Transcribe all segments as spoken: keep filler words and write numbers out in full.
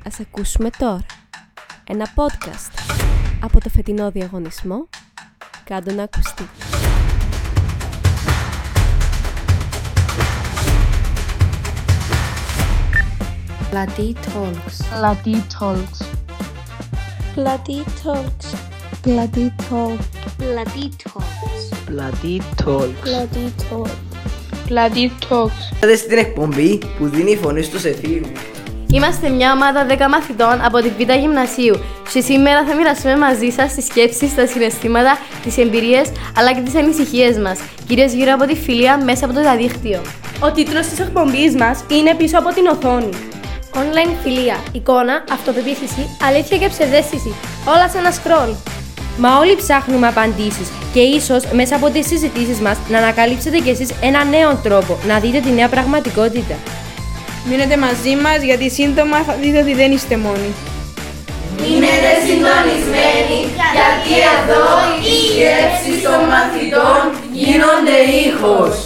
Ας ακούσουμε τώρα ένα podcast από το φετινό διαγωνισμό «Κάντο να ακουστεί». Πλατή Talks. Πλατή Talks. Πλατή Talks. Πλατή Talks. Πλατή Talks. Πλατή Talks. Πλατή Talks. Πλατή Talks. Πάτε στην εκπομπή που δίνει φωνή στους εφήβους. Είμαστε μια ομάδα δέκα μαθητών από τη Β' Γυμνασίου και σήμερα θα μοιραστούμε μαζί σας τις σκέψεις, τα συναισθήματα, τις εμπειρίες αλλά και τις ανησυχίες μας, κυρίως γύρω από τη φιλία μέσα από το διαδίκτυο. Ο τίτλος της εκπομπής μας είναι «Πίσω από την οθόνη». Online φιλία, εικόνα, αυτοπεποίθηση, αλήθεια και ψευδαίσθηση. Όλα σε ένα σκρόλ. Μα όλοι ψάχνουμε απαντήσεις και ίσως μέσα από τις συζητήσεις μας να ανακαλύψετε κι εσείς ένα νέο τρόπο να δείτε τη νέα πραγματικότητα. Μείνετε μαζί μας γιατί σύντομα θα δείτε ότι δεν είστε μόνοι. Μείνετε συντονισμένοι γιατί εδώ οι σκέψεις των μαθητών γίνονται ήχος.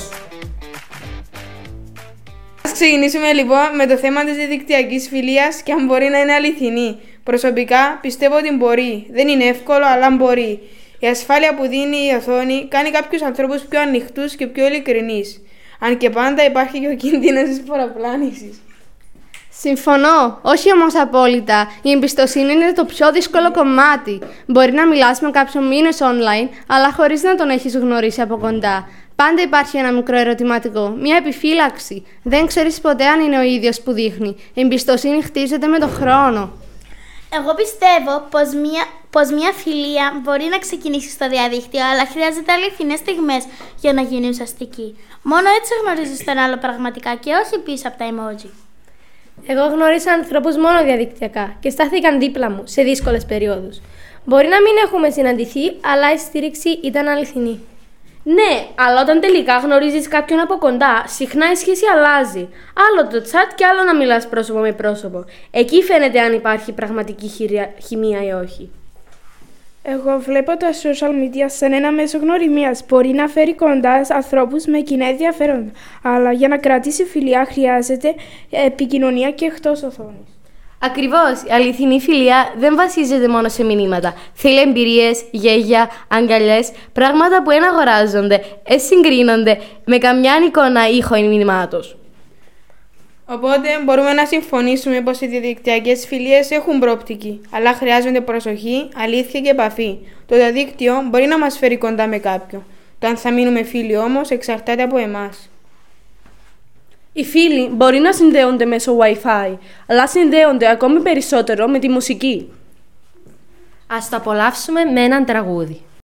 Ας ξεκινήσουμε λοιπόν με το θέμα της διαδικτυακής φιλίας και αν μπορεί να είναι αληθινή. Προσωπικά πιστεύω ότι μπορεί. Δεν είναι εύκολο, αλλά μπορεί. Η ασφάλεια που δίνει η οθόνη κάνει κάποιους ανθρώπους πιο ανοιχτούς και πιο ειλικρινείς. Αν και πάντα υπάρχει και ο κίνδυνος της παραπλάνησης. Συμφωνώ, όχι όμως απόλυτα. Η εμπιστοσύνη είναι το πιο δύσκολο κομμάτι. Μπορεί να μιλάς με κάποιον μήνες online, αλλά χωρίς να τον έχεις γνωρίσει από κοντά. Πάντα υπάρχει ένα μικρό ερωτηματικό, μια επιφύλαξη. Δεν ξέρεις ποτέ αν είναι ο ίδιος που δείχνει. Η εμπιστοσύνη χτίζεται με τον χρόνο. Εγώ πιστεύω πως μια, πως μια φιλία μπορεί να ξεκινήσει στο διαδίκτυο, αλλά χρειάζεται αληθινές στιγμές για να γίνει ουσιαστική. Μόνο έτσι γνωρίζεις τον άλλο πραγματικά και όχι πίσω από τα emoji. Εγώ γνώρισα ανθρώπους μόνο διαδικτυακά και στάθηκαν δίπλα μου σε δύσκολες περιόδους. Μπορεί να μην έχουμε συναντηθεί, αλλά η στήριξη ήταν αληθινή. Ναι, αλλά όταν τελικά γνωρίζεις κάποιον από κοντά, συχνά η σχέση αλλάζει. Άλλο το chat και άλλο να μιλάς πρόσωπο με πρόσωπο. Εκεί φαίνεται αν υπάρχει πραγματική χημεία ή όχι. Εγώ βλέπω τα social media σαν ένα μέσο γνωριμίας. Μπορεί να φέρει κοντά ανθρώπους με κοινά ενδιαφέροντα. Αλλά για να κρατήσει φιλία χρειάζεται επικοινωνία και εκτός οθόνης. Ακριβώς, η αληθινή φιλία δεν βασίζεται μόνο σε μηνύματα. Θέλει εμπειρίες, γέγια, αγκαλιές, πράγματα που δεν αγοράζονται, δεν συγκρίνονται με καμιά εικόνα ήχο ή μηνυμάτος. Οπότε μπορούμε να συμφωνήσουμε πως οι διαδικτυακές φιλίες έχουν προοπτική, αλλά χρειάζονται προσοχή, αλήθεια και επαφή. Το διαδίκτυο μπορεί να μας φέρει κοντά με κάποιον. Το αν θα μείνουμε φίλοι όμως εξαρτάται από εμάς. Οι φίλοι μπορεί να συνδέονται μέσω Wi-Fi, αλλά συνδέονται ακόμη περισσότερο με τη μουσική. Ας το απολαύσουμε με έναν τραγούδι.